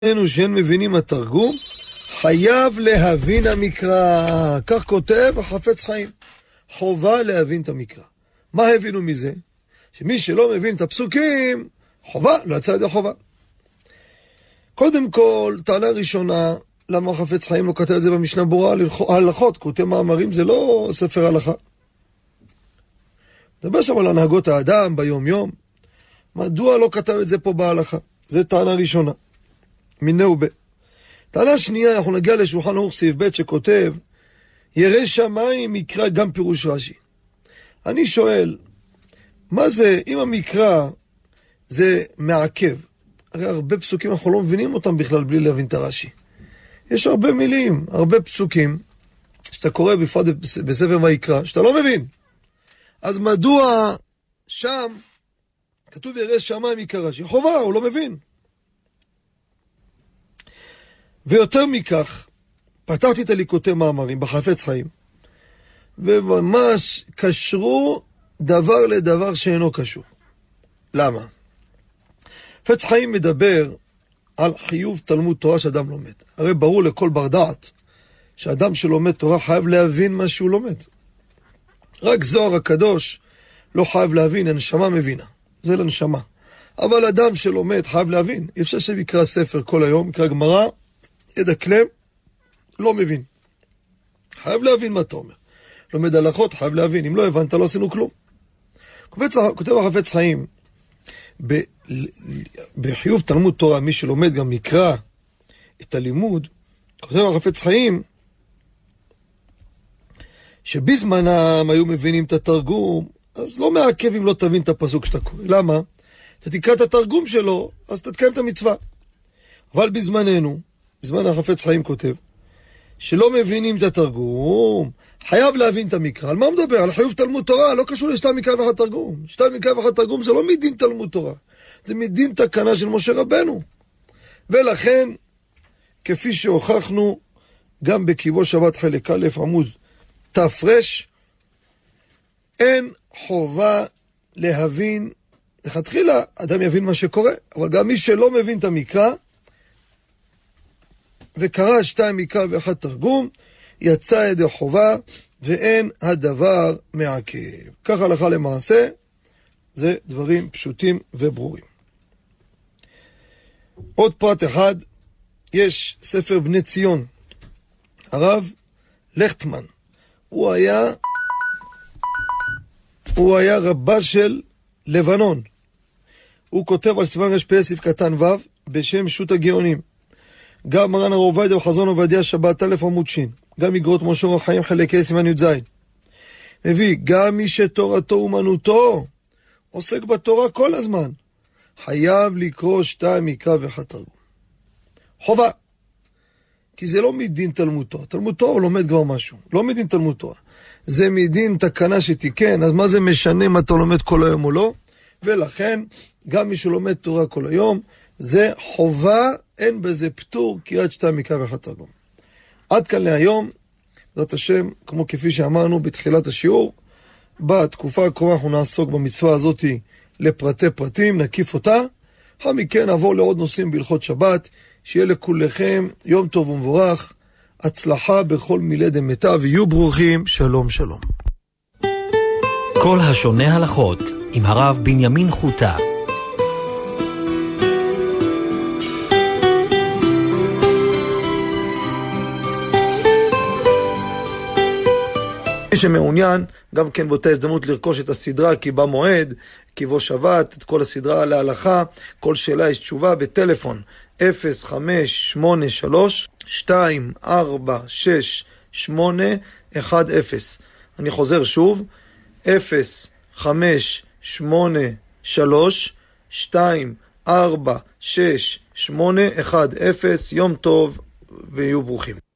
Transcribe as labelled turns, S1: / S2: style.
S1: שאין מבינים התרגום, חייב להבין המקרא. כך כותב החפץ חיים. חובה להבין את המקרא. מה הבינו מזה? שמי שלא מבין את הפסוקים, חובה, לא יצא ידי חובה. קודם כל, טענה ראשונה, למה החפץ חיים לא כתב את זה במשנה ברורה הלכות, כותב מאמרים, זה לא ספר הלכה. מדבר שם על הנהגות האדם ביום יום. מדוע לא כתב את זה פה בהלכה? זה טענה ראשונה. מיני ובה. טענה שנייה, אנחנו נגיע לשולחן ערוך סעיף ב' שכותב, ירא שמיים יקרא גם פירוש רש"י. אני שואל, מה זה, אם המקרא זה מעכב? הרי הרבה פסוקים אנחנו לא מבינים אותם בכלל בלי להבין את הרש"י. יש הרבה מילים, הרבה פסוקים, שאתה קורא בפרט בספר ויקרא, שאתה לא מבין. אז מדוע שם כתוב ירא שמיים יקרא רש"י? חובה, הוא לא מבין. ויותר מכך, פתחתי את הליקוטי מאמרים בחפץ חיים, וממש קשרו דבר לדבר שאינו קשור. למה? חפץ חיים מדבר על חיוב תלמוד תורה שאדם לומד. הרי ברור לכל בר דעת שאדם שלומד תורה חייב להבין מה שהוא לומד. רק זוהר הקדוש לא חייב להבין, הנשמה מבינה. זה לנשמה. אבל אדם שלומד חייב להבין. אי אפשר שיקרא ספר כל היום, יקרא גמרא, ידקלם, לא מבין. חייב להבין מה אתה אומר. לומד הלכות, חייב להבין. אם לא הבנת, לא עשינו כלום. כותב החפץ חיים, בחיוב תלמוד תורה, מי שלומד גם יקרא את הלימוד, כותב החפץ חיים, שבזמנם היו מבינים את התרגום, אז לא מעכב אם לא תבין את הפסוק שאתה קורא. למה? אתה תקרא את התרגום שלו, אז אתה תקיים את המצווה. אבל בזמננו, בזמן החפץ חיים כותב, שלא מבינים את התרגום, חייב להבין את המקרא. על מה הוא מדבר? על חיוב תלמוד תורה, לא קשור לשתי מקרא ואחת תרגום. שתי מקרא ואחת תרגום זה לא מדין תלמוד תורה, זה מדין תקנה של משה רבנו. ולכן, כפי שהוכחנו, גם בקיבו שבת חלק א' עמוד תפרש, אין חובה להבין, לכתחילה אדם יבין מה שקורה, אבל גם מי שלא מבין את המקרא, וקרא שתיים מקרא ואחד תרגום, יצא ידי חובה, ואין הדבר מעכב. כך הלכה למעשה, זה דברים פשוטים וברורים. עוד פרט אחד, יש ספר בני ציון, הרב לכטמן. הוא היה רבה של לבנון. הוא כותב על סימן ר"פ סעיף קטן ו' בשם שו"ת הגאונים. גם מרן הרב עובדיה וחזון עובדיה שבת א' עמוד ש', גם איגרות משה אור החיים חלק ה' סימן י"ז. מביא, גם מי שתורתו אומנותו עוסק בתורה כל הזמן, חייב לקרוא שתיים מקרא ואחד תרגום. חובה. כי זה לא מדין תלמוד תורה. תלמוד תורה הוא לומד כבר משהו. לא מדין תלמוד תורה. זה מדין תקנה שתיקן, אז מה זה משנה אם אתה לומד כל היום או לא? ולכן, גם מי שלומד תורה כל היום, זה חובה, אין בזה פטור, קריאת שתיים מקרא ואחד תרגום. עד כאן להיום, בעזרת השם, כמו כפי שאמרנו בתחילת השיעור, בתקופה הקרובה אנחנו נעסוק במצווה הזאת לפרטי פרטים, נקיף אותה, אחר מכן נעבור לעוד נושאים בהלכות שבת, שיהיה לכולכם יום טוב ומבורך, הצלחה בכל מילי דמיטב, ויהיו ברוכים, שלום שלום.
S2: כל השונה הלכות עם הרב בנימין חוטה.
S1: מי שמעוניין, גם כן באותה הזדמנות לרכוש את הסדרה כי בא מועד, קיבו שבת, את כל הסדרה להלכה, כל שאלה יש תשובה בטלפון 0583-246810. אני חוזר שוב, 0583-246810. יום טוב ויהיו ברוכים.